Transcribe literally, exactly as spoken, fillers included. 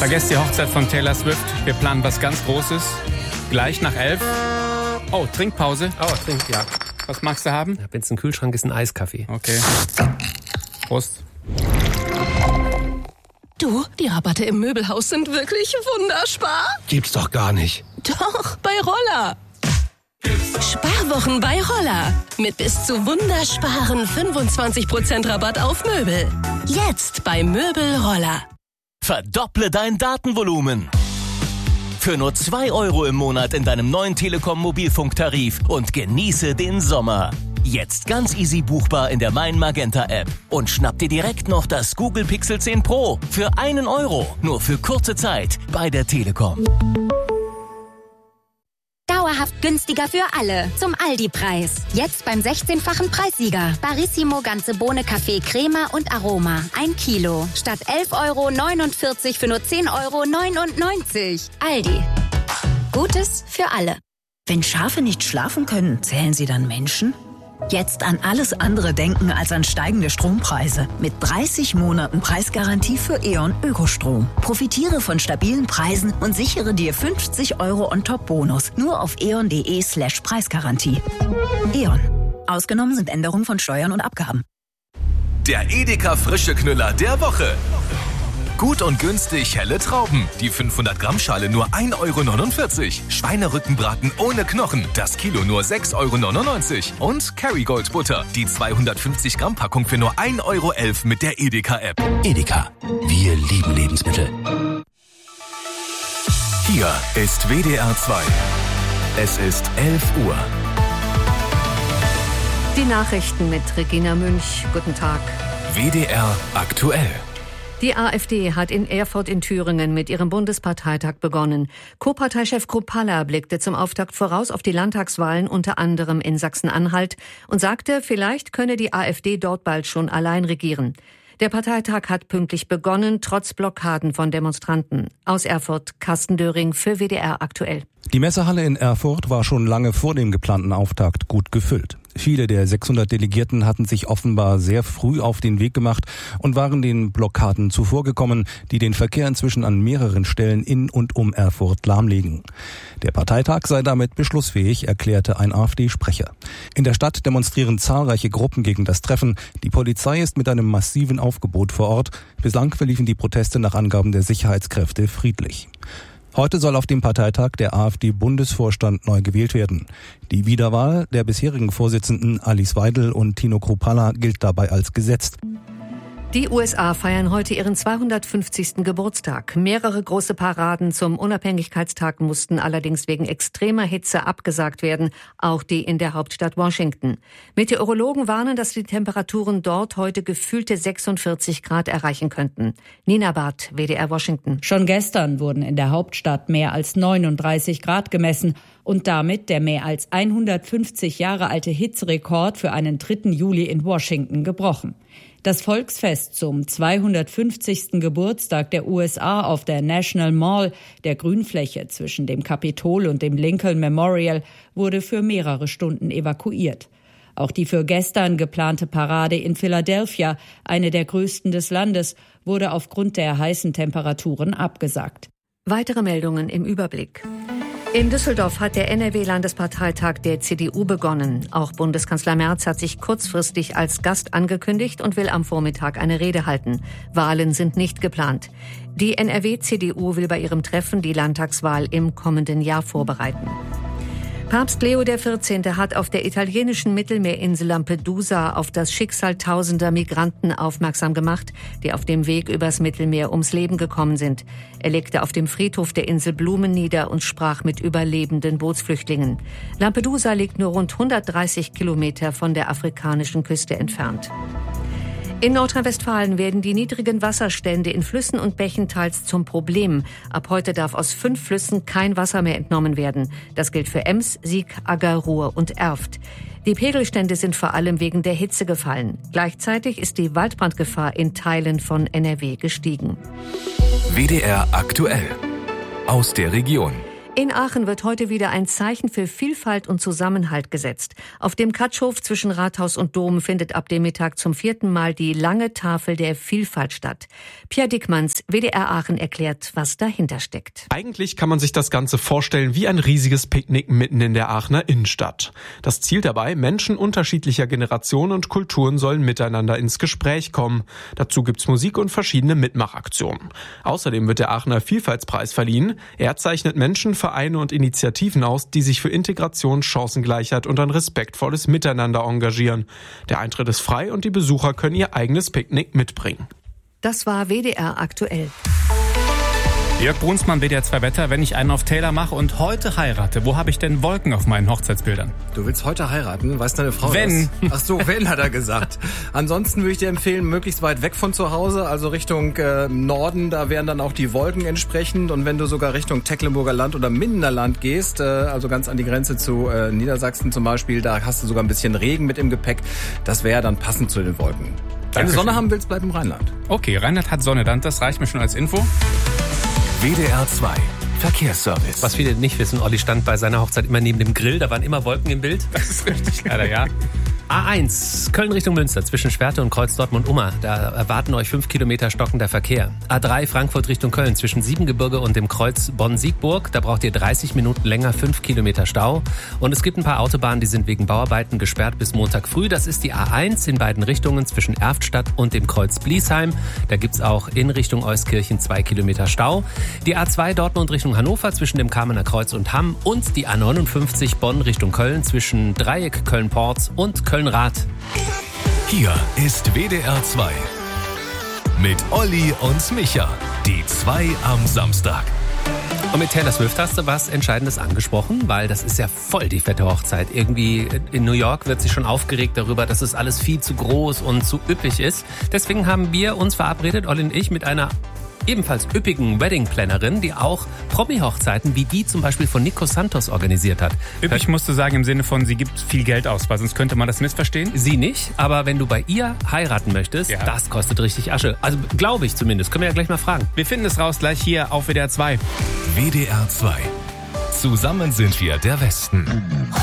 Vergesst die Hochzeit von Taylor Swift. Wir planen was ganz Großes. Gleich nach elf. Oh, Trinkpause. Oh, trink, ja. Was magst du haben? Wenn es ein Kühlschrank ist, ein Eiskaffee. Okay. Prost. Du, die Rabatte im Möbelhaus sind wirklich wunderspar. Gibt's doch gar nicht. Doch, bei Roller. Sparwochen bei Roller. Mit bis zu wundersparen fünfundzwanzig Prozent Rabatt auf Möbel. Jetzt bei Möbel Roller. Verdopple dein Datenvolumen. Für nur zwei Euro im Monat in deinem neuen Telekom-Mobilfunktarif und genieße den Sommer. Jetzt ganz easy buchbar in der Mein Magenta App. Und schnapp dir direkt noch das Google Pixel zehn Pro für einen Euro. Nur für kurze Zeit bei der Telekom. Dauerhaft günstiger für alle. Zum Aldi-Preis. Jetzt beim sechzehnfachen Preissieger. Barissimo ganze Bohne Kaffee Crema und Aroma. Ein Kilo. Statt elf Euro neunundvierzig für nur zehn Euro neunundneunzig. Aldi. Gutes für alle. Wenn Schafe nicht schlafen können, zählen sie dann Menschen? Jetzt an alles andere denken als an steigende Strompreise. Mit dreißig Monaten Preisgarantie für E.ON Ökostrom. Profitiere von stabilen Preisen und sichere dir fünfzig Euro On-Top-Bonus. Nur auf eon.de slash Preisgarantie. E.ON. Ausgenommen sind Änderungen von Steuern und Abgaben. Der Edeka Frische Knüller der Woche. Gut und günstig helle Trauben. Die fünfhundert Gramm Schale nur ein Euro neunundvierzig. Schweinerückenbraten ohne Knochen. Das Kilo nur sechs Euro neunundneunzig. Und Kerrygold Butter. Die zweihundertfünfzig Gramm Packung für nur ein Euro elf mit der Edeka App. Edeka. Wir lieben Lebensmittel. Hier ist W D R zwei. Es ist elf Uhr. Die Nachrichten mit Regina Münch. Guten Tag. W D R aktuell. Die AfD hat in Erfurt in Thüringen mit ihrem Bundesparteitag begonnen. Co-Parteichef Kruppalla blickte zum Auftakt voraus auf die Landtagswahlen, unter anderem in Sachsen-Anhalt, und sagte, vielleicht könne die AfD dort bald schon allein regieren. Der Parteitag hat pünktlich begonnen, trotz Blockaden von Demonstranten. Aus Erfurt, Carsten Döring für W D R aktuell. Die Messehalle in Erfurt war schon lange vor dem geplanten Auftakt gut gefüllt. Viele der sechshundert Delegierten hatten sich offenbar sehr früh auf den Weg gemacht und waren den Blockaden zuvorgekommen, die den Verkehr inzwischen an mehreren Stellen in und um Erfurt lahmlegen. Der Parteitag sei damit beschlussfähig, erklärte ein AfD-Sprecher. In der Stadt demonstrieren zahlreiche Gruppen gegen das Treffen. Die Polizei ist mit einem massiven Aufgebot vor Ort. Bislang verliefen die Proteste nach Angaben der Sicherheitskräfte friedlich. Heute soll auf dem Parteitag der AfD-Bundesvorstand neu gewählt werden. Die Wiederwahl der bisherigen Vorsitzenden Alice Weidel und Tino Kruppalla gilt dabei als gesetzt. Die U S A feiern heute ihren zweihundertfünfzigsten Geburtstag. Mehrere große Paraden zum Unabhängigkeitstag mussten allerdings wegen extremer Hitze abgesagt werden, auch die in der Hauptstadt Washington. Meteorologen warnen, dass die Temperaturen dort heute gefühlte sechsundvierzig Grad erreichen könnten. Nina Barth, W D R Washington. Schon gestern wurden in der Hauptstadt mehr als neununddreißig Grad gemessen und damit der mehr als hundertfünfzig Jahre alte Hitzerekord für einen dritten Juli in Washington gebrochen. Das Volksfest zum zweihundertfünfzigsten Geburtstag der U S A auf der National Mall, der Grünfläche zwischen dem Kapitol und dem Lincoln Memorial, wurde für mehrere Stunden evakuiert. Auch die für gestern geplante Parade in Philadelphia, eine der größten des Landes, wurde aufgrund der heißen Temperaturen abgesagt. Weitere Meldungen im Überblick. In Düsseldorf hat der N R W-Landesparteitag der C D U begonnen. Auch Bundeskanzler Merz hat sich kurzfristig als Gast angekündigt und will am Vormittag eine Rede halten. Wahlen sind nicht geplant. Die N R W-C D U will bei ihrem Treffen die Landtagswahl im kommenden Jahr vorbereiten. Papst Leo der vierzehnte hat auf der italienischen Mittelmeerinsel Lampedusa auf das Schicksal tausender Migranten aufmerksam gemacht, die auf dem Weg übers Mittelmeer ums Leben gekommen sind. Er legte auf dem Friedhof der Insel Blumen nieder und sprach mit überlebenden Bootsflüchtlingen. Lampedusa liegt nur rund hundertdreißig Kilometer von der afrikanischen Küste entfernt. In Nordrhein-Westfalen werden die niedrigen Wasserstände in Flüssen und Bächen teils zum Problem. Ab heute darf aus fünf Flüssen kein Wasser mehr entnommen werden. Das gilt für Ems, Sieg, Agger, Ruhr und Erft. Die Pegelstände sind vor allem wegen der Hitze gefallen. Gleichzeitig ist die Waldbrandgefahr in Teilen von N R W gestiegen. W D R aktuell. Aus der Region. In Aachen wird heute wieder ein Zeichen für Vielfalt und Zusammenhalt gesetzt. Auf dem Katschhof zwischen Rathaus und Dom findet ab dem Mittag zum vierten Mal die lange Tafel der Vielfalt statt. Pierre Dickmanns, W D R Aachen, erklärt, was dahinter steckt. Eigentlich kann man sich das Ganze vorstellen wie ein riesiges Picknick mitten in der Aachener Innenstadt. Das Ziel dabei, Menschen unterschiedlicher Generationen und Kulturen sollen miteinander ins Gespräch kommen. Dazu gibt's Musik und verschiedene Mitmachaktionen. Außerdem wird der Aachener Vielfaltspreis verliehen. Er zeichnet Menschen, Vereine und Initiativen aus, die sich für Integration, Chancengleichheit und ein respektvolles Miteinander engagieren. Der Eintritt ist frei und die Besucher können ihr eigenes Picknick mitbringen. Das war W D R aktuell. Jörg Brunsmann, W D R zwei Wetter. Wenn ich einen auf Taylor mache und heute heirate, wo habe ich denn Wolken auf meinen Hochzeitsbildern? Du willst heute heiraten? Weiß deine Frau Wenn. das? Ach so, wenn, hat er gesagt. Ansonsten würde ich dir empfehlen, möglichst weit weg von zu Hause, also Richtung äh, Norden, da wären dann auch die Wolken entsprechend. Und wenn du sogar Richtung Tecklenburger Land oder Mindener Land gehst, äh, also ganz an die Grenze zu äh, Niedersachsen zum Beispiel, da hast du sogar ein bisschen Regen mit im Gepäck. Das wäre dann passend zu den Wolken. Wenn du Sonne haben willst, bleib im Rheinland. Okay, Rheinland hat Sonne, dann das reicht mir schon als Info. W D R zwei Verkehrsservice. Was viele nicht wissen, Olli stand bei seiner Hochzeit immer neben dem Grill, da waren immer Wolken im Bild. Das ist richtig, leider, ja. A eins, Köln Richtung Münster, zwischen Schwerte und Kreuz Dortmund-Ummer. Da erwarten euch fünf Kilometer stockender Verkehr. A drei, Frankfurt Richtung Köln, zwischen Siebengebirge und dem Kreuz Bonn-Siegburg. Da braucht ihr dreißig Minuten länger, fünf Kilometer Stau. Und es gibt ein paar Autobahnen, die sind wegen Bauarbeiten gesperrt bis Montag früh. Das ist die A eins in beiden Richtungen zwischen Erftstadt und dem Kreuz Bliesheim. Da gibt's auch in Richtung Euskirchen zwei Kilometer Stau. Die A zwei Dortmund Richtung Hannover zwischen dem Kamener Kreuz und Hamm. Und die A neunundfünfzig Bonn Richtung Köln zwischen Dreieck Köln-Porz und Köln-Rath. Hier ist W D R zwei mit Olli und Micha, die zwei am Samstag. Und mit Taylor Swift hast du was Entscheidendes angesprochen, weil das ist ja voll die fette Hochzeit. Irgendwie in New York wird sich schon aufgeregt darüber, dass es alles viel zu groß und zu üppig ist. Deswegen haben wir uns verabredet, Olli und ich, mit einer ebenfalls üppigen Wedding-Plannerin, die auch Promi-Hochzeiten wie die zum Beispiel von Nico Santos organisiert hat. Üppig musst du sagen im Sinne von, sie gibt viel Geld aus, weil sonst könnte man das missverstehen. Sie nicht, aber wenn du bei ihr heiraten möchtest, ja, das kostet richtig Asche. Also glaube ich zumindest. Können wir ja gleich mal fragen. Wir finden es raus gleich hier auf W D R zwei. W D R zwei. Zusammen sind wir der Westen.